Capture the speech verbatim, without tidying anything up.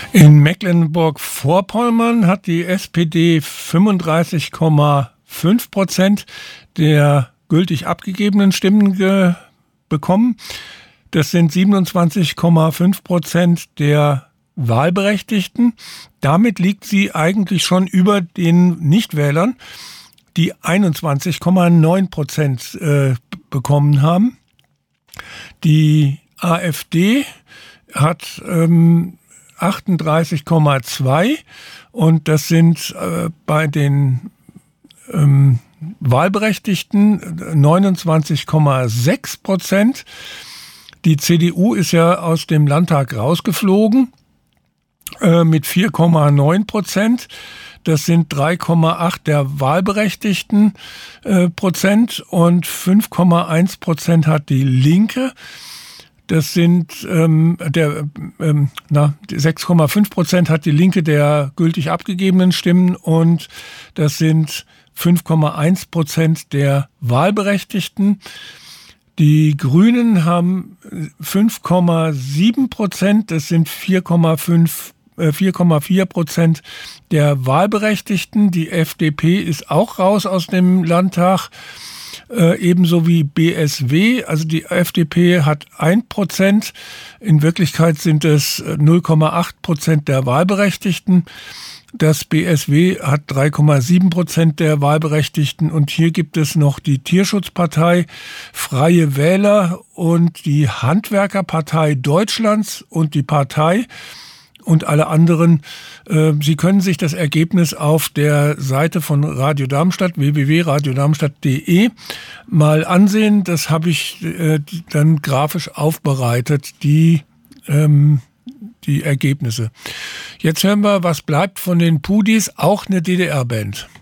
In Mecklenburg-Vorpommern hat die S P D fünfunddreißig Komma fünf Prozent der gültig abgegebenen Stimmen ge- bekommen. Das sind siebenundzwanzig Komma fünf Prozent der Wahlberechtigten. Damit liegt sie eigentlich schon über den Nichtwählern, die einundzwanzig Komma neun Prozent äh, bekommen haben. Die AfD hat ähm, achtunddreißig Komma zwei und das sind äh, bei den ähm, Wahlberechtigten neunundzwanzig Komma sechs Prozent. Die C D U ist ja aus dem Landtag rausgeflogen äh, mit vier Komma neun Prozent. Das sind drei Komma acht der Wahlberechtigten äh, Prozent und fünf Komma eins Prozent hat die Linke. Das sind ähm, der ähm, na, sechs Komma fünf Prozent hat die Linke der gültig abgegebenen Stimmen und das sind fünf Komma eins Prozent der Wahlberechtigten. Die Grünen haben fünf Komma sieben Prozent, das sind vier Komma vier Prozent der Wahlberechtigten. Die F D P ist auch raus aus dem Landtag. Äh, ebenso wie B S W, also die F D P hat ein Prozent, in Wirklichkeit sind es null Komma acht Prozent der Wahlberechtigten. Das B S W hat drei Komma sieben Prozent der Wahlberechtigten und hier gibt es noch die Tierschutzpartei, Freie Wähler und die Handwerkerpartei Deutschlands und die Partei und alle anderen. Äh, Sie können sich das Ergebnis auf der Seite von Radio Darmstadt, w w w punkt radio darmstadt punkt d e, mal ansehen. Das habe ich äh, dann grafisch aufbereitet, die, ähm, die Ergebnisse. Jetzt hören wir, was bleibt von den Pudis, auch eine D D R-Band.